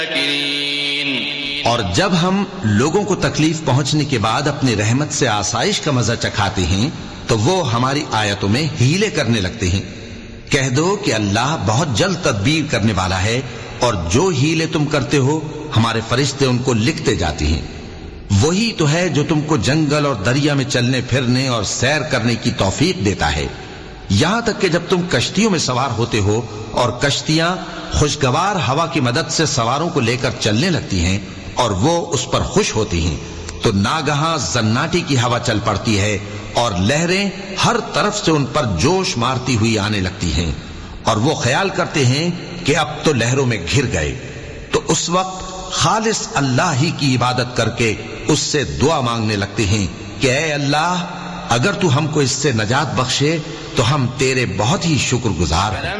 और जब हम लोगों को तकलीफ पहुंचने के बाद अपनी रहमत से आसाइश का मजा चखाते हैं तो वो हमारी आयतों में हीले करने लगते हैं। कह दो कि अल्लाह बहुत जल्द तदबीर करने वाला है और जो हीले तुम करते हो हमारे फरिश्ते उनको लिखते जाते हैं। वही तो है जो तुमको जंगल और दरिया में चलने फिरने और सैर करने की तौफीक देता है, यहां तक कि जब तुम कश्तियों में सवार होते हो और कश्तियां खुशगवार हवा की मदद से सवारों को लेकर चलने लगती हैं और वो उस पर खुश होती हैं, तो नागहां जन्नाटी की हवा चल पड़ती है और लहरें हर तरफ से उन पर जोश मारती हुई आने लगती हैं और वो ख्याल करते हैं कि अब तो लहरों में घिर गए। तो उस वक्त खालिस अल्लाह ही की इबादत करके उससे दुआ मांगने लगते हैं कि ऐ अल्लाह, अगर तू हमको इससे नजात बख्शे तो हम तेरे बहुत ही शुक्रगुजार हैं।